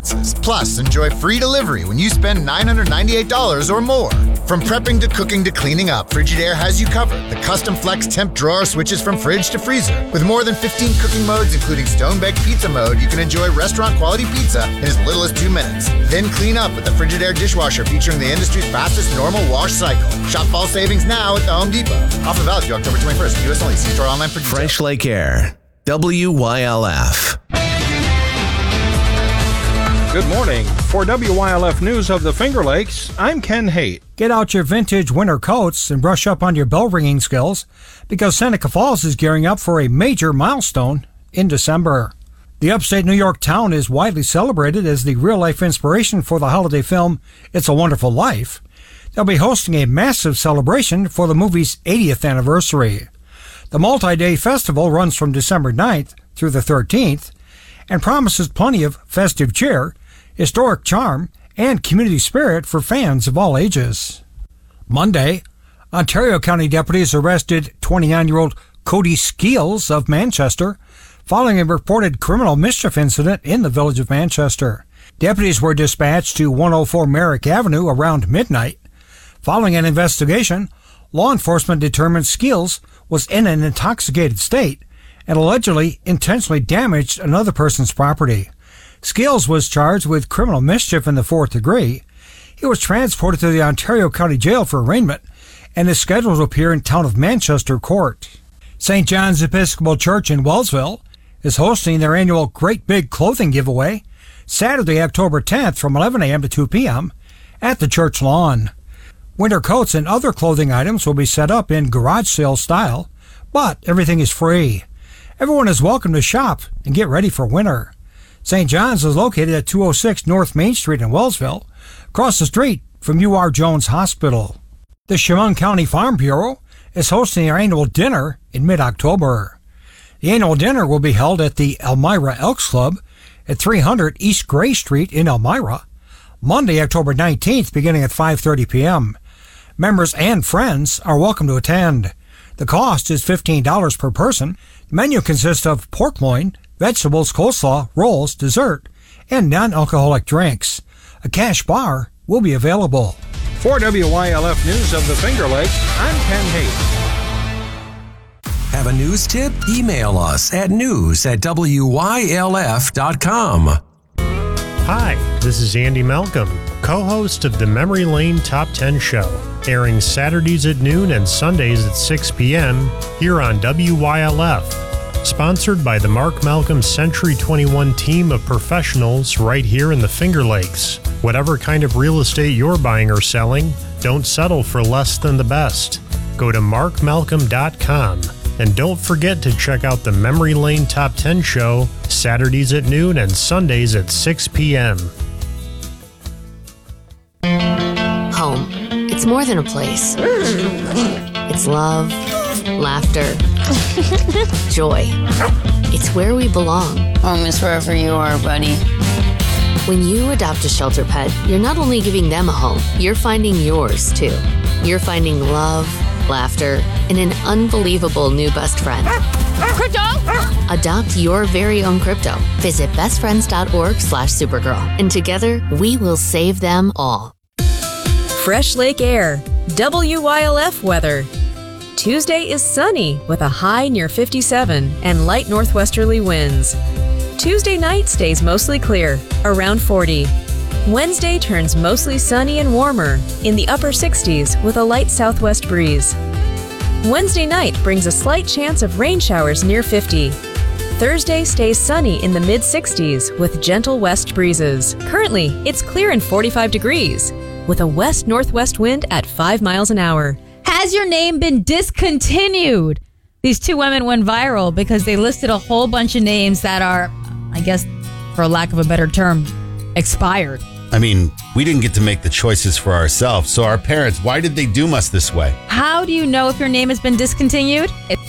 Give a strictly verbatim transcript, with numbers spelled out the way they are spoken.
appliances. Plus, enjoy free delivery when you spend nine hundred ninety-eight dollars or more. From prepping to cooking to cleaning up, Frigidaire has you covered. The custom flex temp drawer switches from fridge to freezer. With more than fifteen cooking modes, including stone-baked pizza mode, you can enjoy restaurant-quality pizza in as little as two minutes. Then clean up with the Frigidaire dishwasher featuring the industry's fastest normal wash cycle. Shop fall savings now at the Home Depot. Offer valid through October twenty-first. U S only. See store online for details. Fresh Lake Air. W Y L F. Good morning. For W Y L F News of the Finger Lakes, I'm Ken Haight. Get out your vintage winter coats and brush up on your bell ringing skills because Seneca Falls is gearing up for a major milestone in December. The upstate New York town is widely celebrated as the real-life inspiration for the holiday film It's a Wonderful Life. They'll be hosting a massive celebration for the movie's eightieth anniversary. The multi-day festival runs from December ninth through the thirteenth and promises plenty of festive cheer, historic charm, and community spirit for fans of all ages. Monday, Ontario County deputies arrested twenty-nine-year-old Cody Skeels of Manchester following a reported criminal mischief incident in the village of Manchester. Deputies were dispatched to one oh four Merrick Avenue around midnight. Following an investigation, law enforcement determined Skeels was in an intoxicated state and allegedly intentionally damaged another person's property. Skeels was charged with criminal mischief in the fourth degree. He was transported to the Ontario County Jail for arraignment and is scheduled to appear in Town of Manchester Court. Saint John's Episcopal Church in Wellsville is hosting their annual Great Big Clothing Giveaway Saturday, October tenth from eleven a.m. to two p.m. at the church lawn. Winter coats and other clothing items will be set up in garage sale style, but everything is free. Everyone is welcome to shop and get ready for winter. Saint John's is located at two oh six North Main Street in Wellsville, across the street from U R Jones Hospital. The Chemung County Farm Bureau is hosting their annual dinner in mid-October. The annual dinner will be held at the Elmira Elks Club at three hundred East Gray Street in Elmira, Monday, October nineteenth, beginning at five thirty p.m. Members and friends are welcome to attend. The cost is fifteen dollars per person. The menu consists of pork loin, vegetables, coleslaw, rolls, dessert, and non-alcoholic drinks. A cash bar will be available. For W Y L F News of the Finger Lakes, I'm Ken Haight. Have a news tip? Email us at news at W Y L F dot com. Hi, this is Andy Malcolm, co-host of the Memory Lane Top ten Show, airing Saturdays at noon and Sundays at six p.m. here on W Y L F. Sponsored by the Mark Malcolm Century twenty-one team of professionals right here in the Finger Lakes. Whatever kind of real estate you're buying or selling, don't settle for less than the best. Go to mark malcolm dot com. And don't forget to check out the Memory Lane Top ten Show, Saturdays at noon and Sundays at six p.m. Home. It's more than a place. It's love, laughter, joy. It's where we belong. Home is wherever you are, buddy. When you adopt a shelter pet, you're not only giving them a home, you're finding yours, too. You're finding love, laughter, and an unbelievable new best friend. Crypto! Adopt your very own crypto. Visit bestfriends.org slash Supergirl. And together, we will save them all. Fresh Lake Air. W Y L F weather. Tuesday is sunny with a high near fifty-seven and light northwesterly winds. Tuesday night stays mostly clear, around forty. Wednesday turns mostly sunny and warmer, in the upper sixties with a light southwest breeze. Wednesday night brings a slight chance of rain showers near fifty. Thursday stays sunny in the mid-sixties with gentle west breezes. Currently, it's clear and forty-five degrees, with a west-northwest wind at five miles an hour. Has your name been discontinued? These two women went viral because they listed a whole bunch of names that are, I guess, for lack of a better term, expired. I mean, we didn't get to make the choices for ourselves, so our parents, why did they doom us this way? How do you know if your name has been discontinued? It's